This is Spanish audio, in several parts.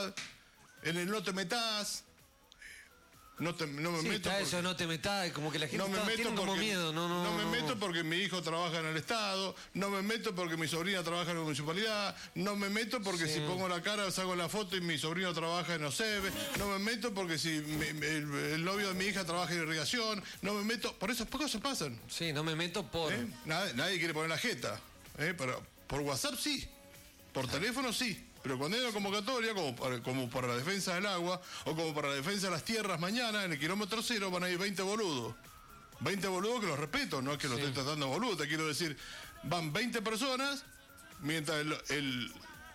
seguridad, en el no te metás. No me meto porque, eso, no te metas, como que la gente tiene como miedo. No me meto porque mi hijo trabaja en el Estado, no me meto porque mi sobrina trabaja en la municipalidad, no me meto porque si pongo la cara saco la foto y mi sobrino trabaja en OSEB, no me meto porque si el novio de mi hija trabaja en irrigación, no me meto, por esas cosas pasan. Sí, no me meto por... Nadie quiere poner la jeta, pero por WhatsApp sí, por teléfono sí. Pero cuando hay una convocatoria, como para la defensa del agua, o como para la defensa de las tierras mañana, en el kilómetro 0 van a ir 20 boludos. 20 boludos que los respeto, no es que los estoy tratando de boludo, te quiero decir, van 20 personas, mientras el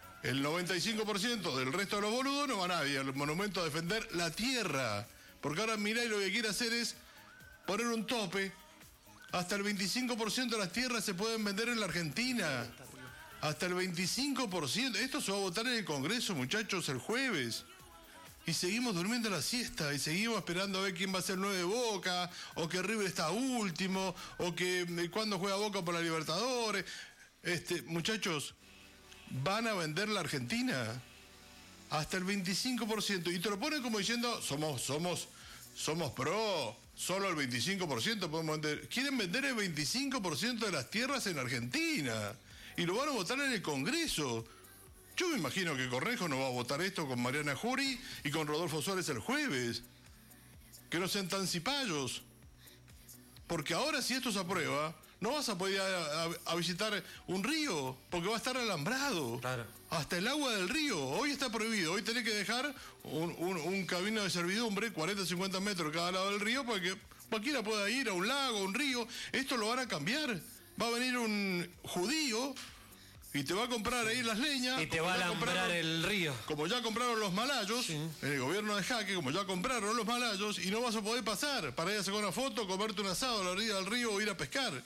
95% del resto de los boludos no va nadie al monumento a defender la tierra. Porque ahora Milei lo que quiere hacer es poner un tope. Hasta el 25% de las tierras se pueden vender en la Argentina. Hasta el 25%. Esto se va a votar en el Congreso, muchachos, el jueves. Y seguimos durmiendo la siesta. Y seguimos esperando a ver quién va a ser 9 de Boca. O que River está último. O que cuando juega Boca por la Libertadores. Muchachos, van a vender la Argentina. Hasta el 25%. Y te lo ponen como diciendo, somos pro. Solo el 25% podemos vender. Quieren vender el 25% de las tierras en Argentina. Y lo van a votar en el Congreso. Yo me imagino que Cornejo no va a votar esto con Mariana Jury y con Rodolfo Suárez el jueves. Que no sean tan cipayos. Porque ahora si esto se aprueba, no vas a poder a visitar un río, porque va a estar alambrado. Claro. Hasta el agua del río. Hoy está prohibido. Hoy tenés que dejar un camino de servidumbre, 40, 50 metros cada lado del río, para que cualquiera pueda ir a un lago, a un río. Esto lo van a cambiar. Va a venir un judío y te va a comprar ahí las leñas. Y te va a alambrar el río. Como ya compraron los malayos, en el gobierno de Jaque, como ya compraron los malayos, y no vas a poder pasar para ir a sacar una foto, comerte un asado a la orilla del río o ir a pescar.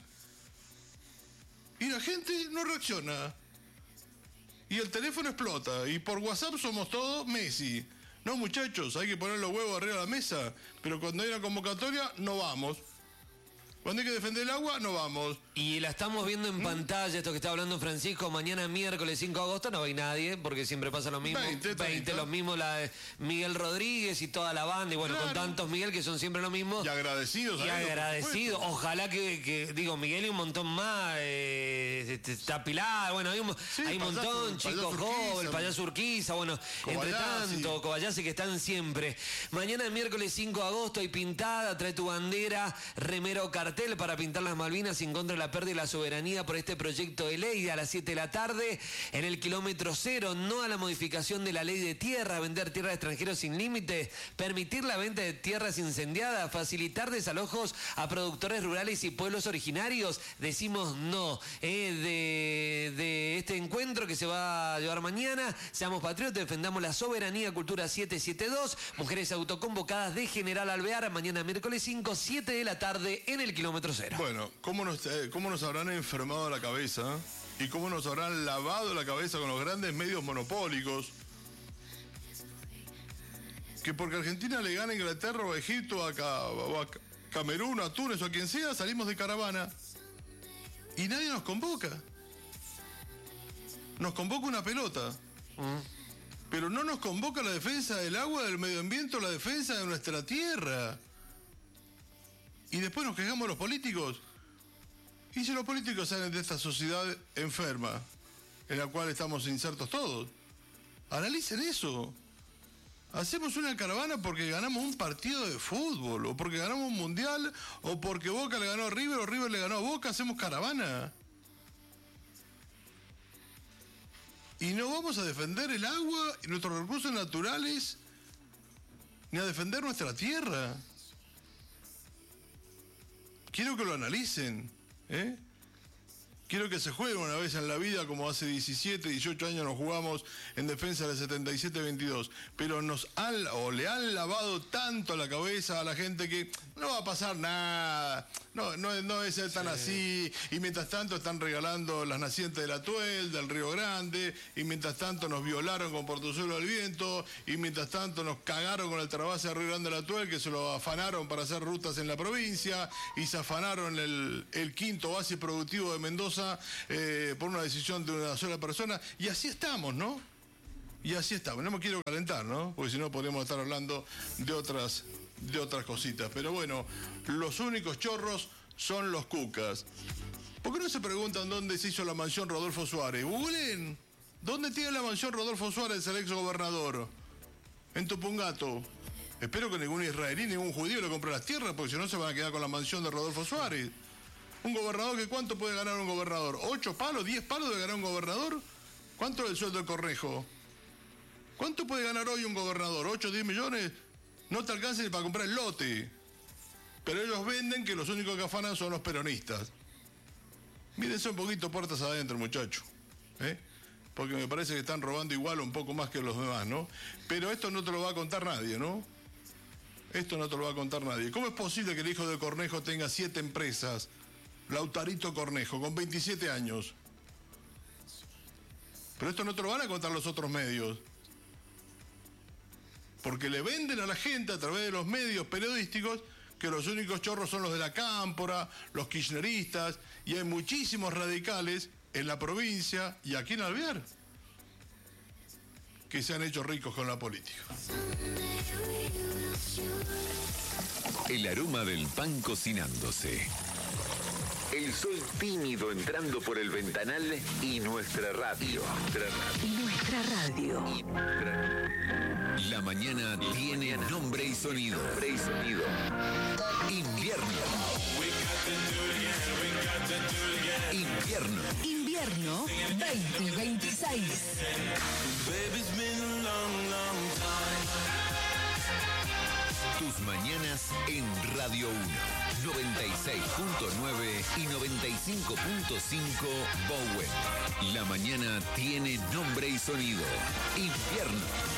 Y la gente no reacciona. Y el teléfono explota. Y por WhatsApp somos todos Messi. No, muchachos, hay que poner los huevos arriba de la mesa. Pero cuando hay una convocatoria, no vamos. Cuando hay que defender el agua, no vamos. Y la estamos viendo en pantalla, esto que está hablando Francisco, mañana miércoles 5 de agosto, no hay nadie, porque siempre pasa lo mismo. 20 los mismos, la de Miguel Rodríguez y toda la banda, y bueno, con tantos Miguel que son siempre lo mismo. Y agradecidos. Y agradecidos. Ojalá que, Miguel y un montón más, está Pilar, bueno, hay un montón, chicos jóvenes, el Payaso Urquiza, bueno, entre tanto, Kobayashi que están siempre. Mañana miércoles 5 de agosto hay pintada, trae tu bandera, remero cartel para pintar las Malvinas en contra de la pérdida de la soberanía por este proyecto de ley a las 7 de la tarde en el kilómetro 0, no a la modificación de la ley de tierra, vender tierra de extranjeros sin límite, permitir la venta de tierras incendiadas, facilitar desalojos a productores rurales y pueblos originarios. Decimos no de este encuentro que se va a llevar mañana. Seamos patriotas, defendamos la soberanía, Cultura 772, mujeres autoconvocadas de General Alvear, mañana miércoles 5, 7 de la tarde en el kilómetro 0. Bueno, ¿cómo nos habrán enfermado la cabeza? ¿Y cómo nos habrán lavado la cabeza con los grandes medios monopólicos? Que porque Argentina le gana a Inglaterra o a Egipto o a Camerún, a Túnez o a quien sea, salimos de caravana. Y nadie nos convoca. Nos convoca una pelota. Pero no nos convoca la defensa del agua, del medio ambiente o la defensa de nuestra tierra. Y después nos quejamos los políticos. Y si los políticos salen de esta sociedad enferma, en la cual estamos insertos todos, analicen eso. Hacemos una caravana porque ganamos un partido de fútbol, o porque ganamos un mundial, o porque Boca le ganó a River, o River le ganó a Boca, hacemos caravana. Y no vamos a defender el agua y nuestros recursos naturales, ni a defender nuestra tierra. Quiero que lo analicen, Quiero que se jueguen una vez en la vida como hace 17, 18 años nos jugamos en defensa del 77-22. Pero le han lavado tanto la cabeza a la gente que no va a pasar nada. No es ser tan así. Y mientras tanto están regalando las nacientes de la Tuel, del Río Grande. Y mientras tanto nos violaron con Portezuelo del Viento. Y mientras tanto nos cagaron con el trasvase de Río Grande de la Tuel, que se lo afanaron para hacer rutas en la provincia. Y se afanaron el quinto base productivo de Mendoza por una decisión de una sola persona. Y así estamos, ¿no? Y así está. No me quiero calentar, ¿no? Porque si no podríamos estar hablando de otras cositas. Pero bueno, los únicos chorros son los cucas. ¿Por qué no se preguntan dónde se hizo la mansión Rodolfo Suárez? Googlen. ¿Dónde tiene la mansión Rodolfo Suárez, el ex gobernador? En Tupungato. Espero que ningún israelí, ningún judío le compre las tierras, porque si no se van a quedar con la mansión de Rodolfo Suárez. Un gobernador que ¿cuánto puede ganar un gobernador? ¿8 palos? ¿10 palos de ganar un gobernador? ¿Cuánto es el sueldo de Cornejo? ¿Cuánto puede ganar hoy un gobernador? ¿8 o 10 millones? No te alcanza ni para comprar el lote. Pero ellos venden que los únicos que afanan son los peronistas. Mírense un poquito puertas adentro, muchachos. Porque me parece que están robando igual o un poco más que los demás, ¿no? Pero esto no te lo va a contar nadie, ¿no? Esto no te lo va a contar nadie. ¿Cómo es posible que el hijo de Cornejo tenga 7 empresas? Lautarito Cornejo, con 27 años. Pero esto no te lo van a contar los otros medios. Porque le venden a la gente a través de los medios periodísticos que los únicos chorros son los de la Cámpora, los kirchneristas, y hay muchísimos radicales en la provincia y aquí en Alvear que se han hecho ricos con la política. El aroma del pan cocinándose. El sol tímido entrando por el ventanal y nuestra radio. La mañana tiene nombre y sonido. Invierno. Invierno 2026. Tus mañanas en Radio 1, 96.9 y 95.5 Bowen. La mañana tiene nombre y sonido. Invierno.